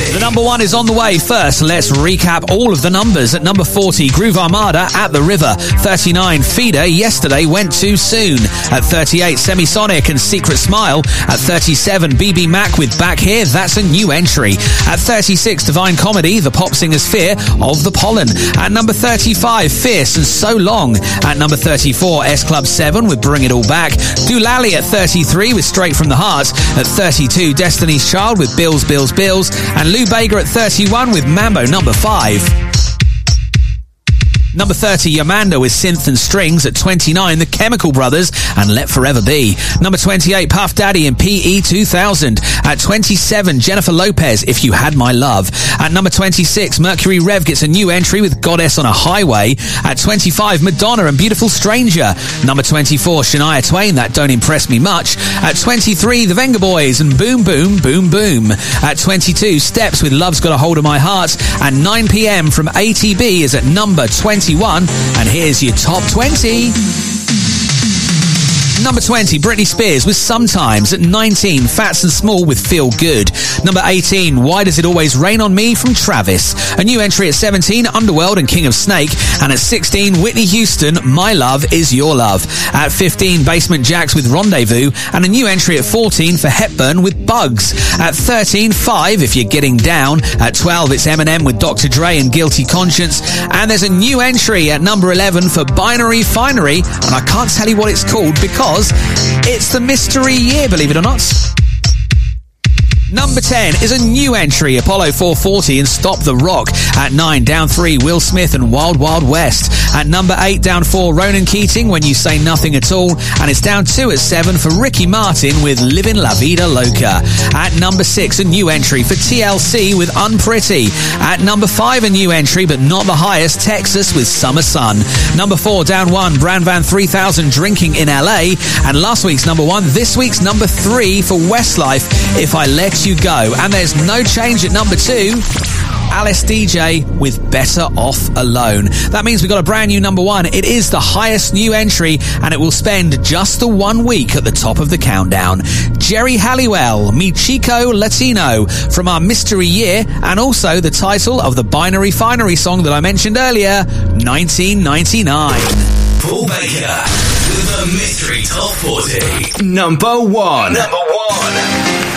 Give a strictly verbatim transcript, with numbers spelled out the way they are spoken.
The number one is on the way. First, let's recap all of the numbers. At number forty, Groove Armada, At the River. thirty-nine, Feeder, Yesterday Went Too Soon. At thirty-eight, Semisonic and Secret Smile. At thirty-seven, B B Mac with Back Here, that's a new entry. At thirty-six, Divine Comedy, The Pop Singer's Fear of the Pollen. At number thirty-five, Fierce and So Long. At number thirty-four, S Club seven with Bring It All Back. Doolally at thirty-three with Straight From the Heart. At thirty-two, Destiny's Child with Bills, Bills, Bills. And Lou Bega at thirty-one with Mambo number five. Number thirty, Yamanda with Synth and Strings. At twenty-nine, The Chemical Brothers and Let Forever Be. Number twenty-eight, Puff Daddy and P E two thousand. At twenty-seven, Jennifer Lopez, If You Had My Love. At number twenty-six, Mercury Rev gets a new entry with Goddess on a Highway. At twenty-five, Madonna and Beautiful Stranger. Number twenty-four, Shania Twain, That Don't Impress Me Much. At twenty-three, The Venga Boys and Boom Boom Boom Boom. At twenty-two, Steps with Love's Got a Hold of My Heart. And nine p.m. from A T B is at number twenty-one. And here's your top twenty. Number twenty, Britney Spears with Sometimes. At nineteen, Fats and Small with Feel Good. Number eighteen, Why Does It Always Rain on Me from Travis. A new entry at seventeen, Underworld and King of Snake. And at sixteen, Whitney Houston, My Love Is Your Love. At fifteen, Basement Jaxx with Rendezvous. And a new entry at fourteen for Hepburn with Bugs. At thirteen, Five, If You're Getting Down. At twelve, it's Eminem with Doctor Dre and Guilty Conscience. And there's a new entry at number eleven for Binary Finery. And I can't tell you what it's called because it's the mystery year, believe it or not. Number ten is a new entry, Apollo four forty and Stop the Rock. At nine, down three, Will Smith and Wild Wild West. At number eight, down four, Ronan Keating, When You Say Nothing at All. And it's down two at seven for Ricky Martin with Livin' La Vida Loca. At number six, a new entry for T L C with Unpretty. At number five, a new entry, but not the highest, Texas with Summer Sun. Number four, down one, Bran Van three thousand, Drinking in L A. And last week's number one, this week's number three for Westlife, If I Let You Go. And there's no change at number two, Alice D J with Better Off Alone. That means we've got a brand new number one. It is the highest new entry, and it will spend just the one week at the top of the countdown. Jerry Halliwell, Mi Chico Latino, from our mystery year, and also the title of the Binary Finery song that I mentioned earlier, nineteen ninety-nine. Paul Baker, the Mystery Top forty. Number one. Number one.